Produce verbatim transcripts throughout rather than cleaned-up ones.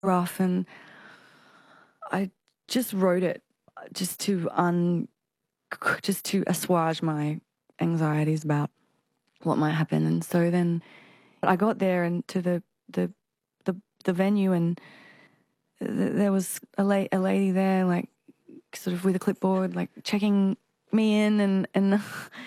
rough, and I just wrote it just to un just to assuage my anxieties about what might happen. And so then I got there and to the the the, the venue, and th- there was a, la- a lady there, like sort of with a clipboard, like checking me in, and and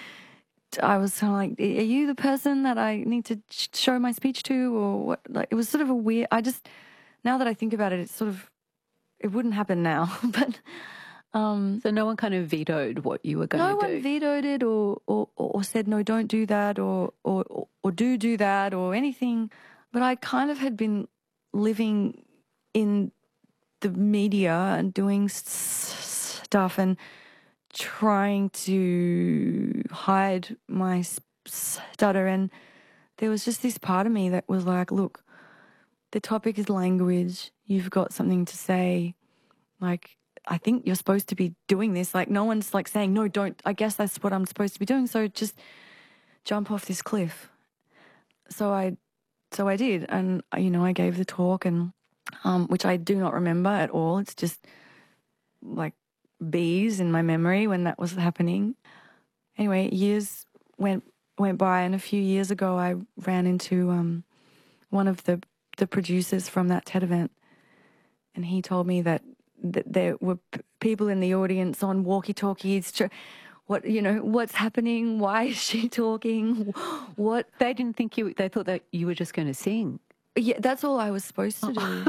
I was kind of like, "Are you the person that I need to sh- show my speech to, or what?" Like, it was sort of a weird. I just, now that I think about it, it's sort of, it wouldn't happen now, but. Um, so no one kind of vetoed what you were going no to do? No one vetoed it, or, or, or said, no, don't do that, or, or, or do do that, or anything. But I kind of had been living in the media and doing s- stuff and trying to hide my stutter. And there was just this part of me that was like, look, the topic is language. You've got something to say. Like, I think you're supposed to be doing this. Like, no one's like saying, no, don't. I guess that's what I'm supposed to be doing. So just jump off this cliff. So I, so I did. And, you know, I gave the talk, and, um, which I do not remember at all. It's just like bees in my memory when that was happening. Anyway, years went, went by, and a few years ago I ran into, um, one of the, the producers from that TED event. And he told me that that there were p- people in the audience on walkie-talkies. Tr- what you know? What's happening? Why is she talking? What? They didn't think you. They thought that you were just going to sing. Yeah, that's all I was supposed to do.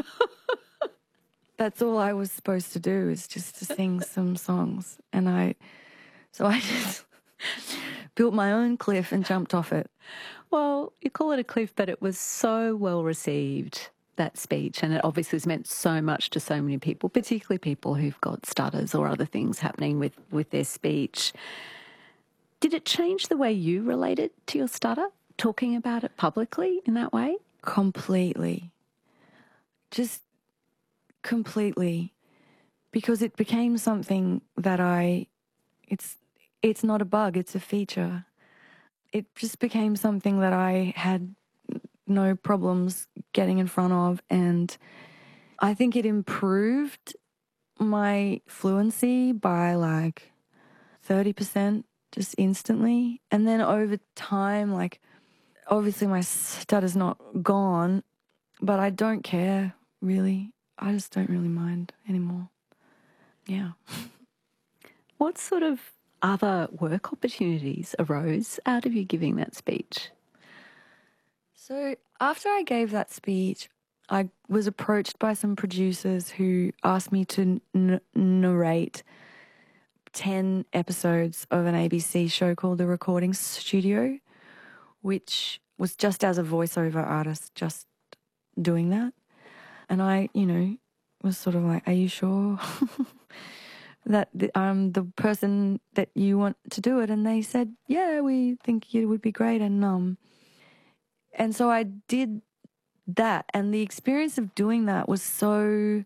That's all I was supposed to do, is just to sing some songs. And I, so I just built my own cliff and jumped off it. Well, you call it a cliff, but it was so well received, that speech, and it obviously has meant so much to so many people, particularly people who've got stutters or other things happening with, with their speech. Did it change the way you related to your stutter, talking about it publicly in that way? Completely. Just completely. Because it became something that I, it's, it's not a bug, it's a feature. It just became something that I had no problems getting in front of, and I think it improved my fluency by like thirty percent just instantly. And then over time, like, obviously my stutter's not gone, but I don't care really. I just don't really mind anymore. Yeah. What sort of other work opportunities arose out of you giving that speech? So after I gave that speech, I was approached by some producers who asked me to n- narrate ten episodes of an A B C show called The Recording Studio, which was just as a voiceover artist, just doing that. And I, you know, was sort of like, are you sure that I'm the person that you want to do it? And they said, yeah, we think it would be great. And, um, and so I did that, and the experience of doing that was so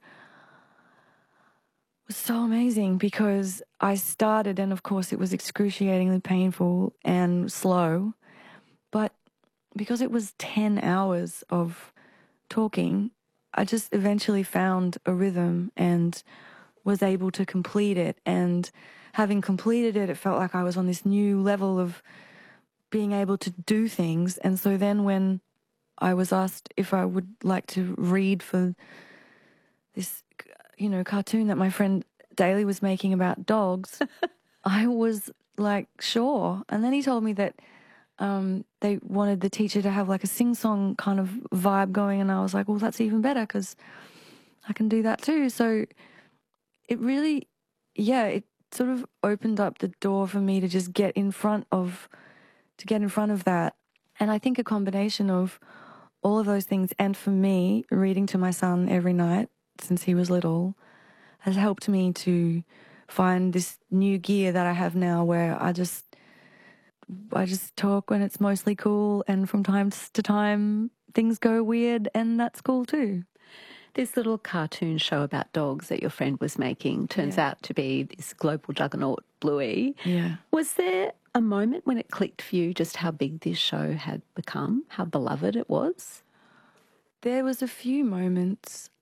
was so amazing, because I started, and of course it was excruciatingly painful and slow, but because it was ten hours of talking, I just eventually found a rhythm and was able to complete it. And having completed it, it felt like I was on this new level of being able to do things. And so then when I was asked if I would like to read for this, you know, cartoon that my friend Daly was making about dogs, I was like, sure. And then he told me that um, they wanted the teacher to have like a sing-song kind of vibe going, and I was like, well, that's even better because I can do that too. So it really, yeah, it sort of opened up the door for me to just get in front of, to get in front of that. And I think a combination of all of those things, and for me, reading to my son every night since he was little, has helped me to find this new gear that I have now, where I just I just talk when it's mostly cool, and from time to time things go weird, and that's cool too. This little cartoon show about dogs that your friend was making turns Yeah. out to be this global juggernaut, Bluey. Yeah. Was there a moment when it clicked for you just how big this show had become, how beloved it was? There was a few moments.